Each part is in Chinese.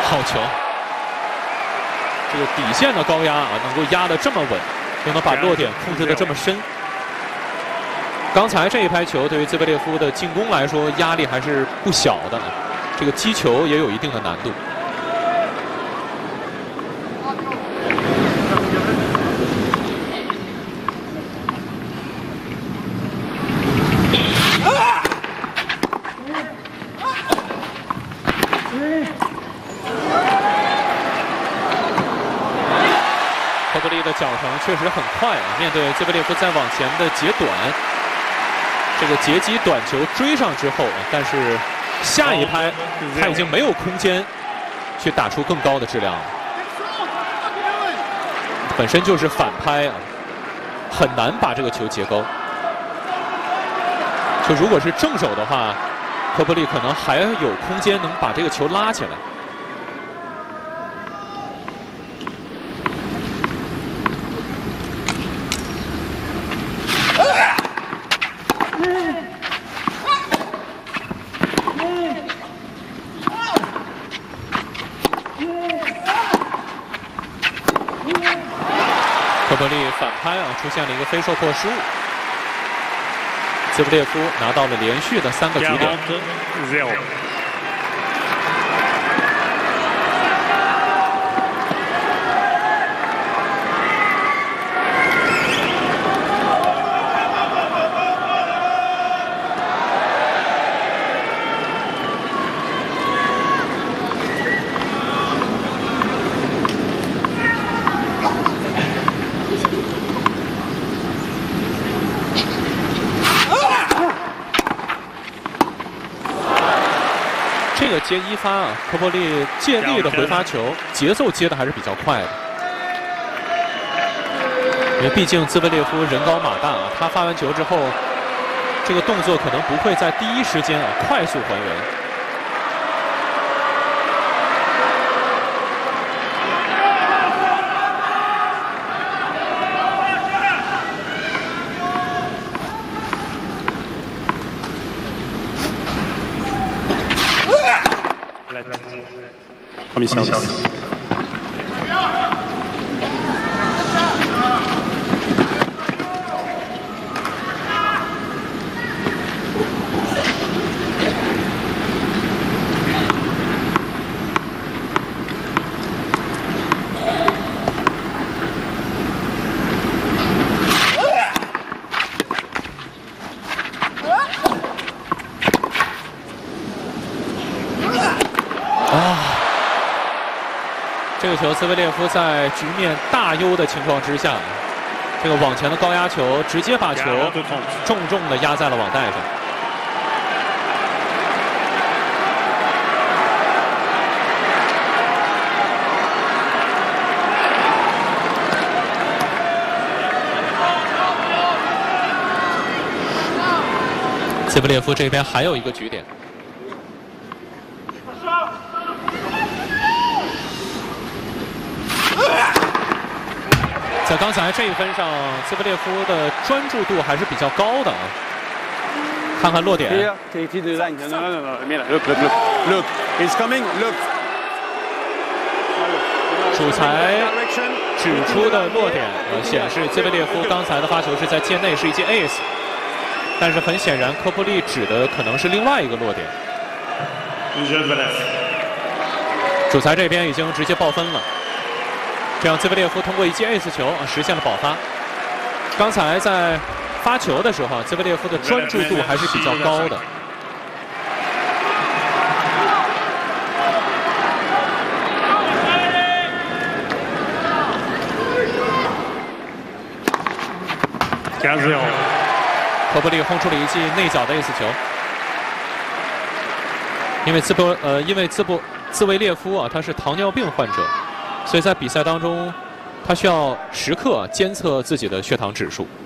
好球！这个底线的高压啊，能够压得这么稳，又能把落点控制得这么深。刚才这一拍球对于兹维列夫的进攻来说压力还是不小的，这个击球也有一定的难度。 科布利的脚程确实很快啊！面对兹维列夫再往前的截短，这个截击短球追上之后，但是下一拍他已经没有空间去打出更高的质量了。本身就是反拍啊，很难把这个球截高。就如果是正手的话，科布利可能还有空间能把这个球拉起来。 科布利反拍啊，出现了一个非受迫失误。兹维列夫拿到了连续的3个局点。这个接一发啊，科布利借力的回发球，节奏接的还是比较快的。因为毕竟兹维列夫人高马大啊，他发完球之后，这个动作可能不会在第一时间啊快速还原。 这个球，兹维列夫在局面大优的情况之下，这个往前的高压球直接把球重重的压在了网袋上。兹维列夫这边还有一个局点。 在刚才这一分上，兹维列夫的专注度还是比较高的啊。看看落点。主裁指出的落点显示兹维列夫刚才的发球是在界内，是一记 ace。但是很显然，科布利指的可能是另外一个落点。主裁这边已经直接报分了。 这样，兹维列夫通过一记 ace 球实现了保发。刚才在发球的时候，兹维列夫的专注度还是比较高的。科布利轰出了一记内角的 ace 球。因为兹维列夫啊，他是糖尿病患者。 所以在比赛当中，他需要时刻监测自己的血糖指数。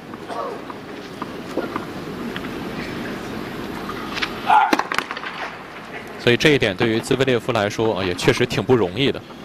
所以这一点对于兹维列夫来说也确实挺不容易的。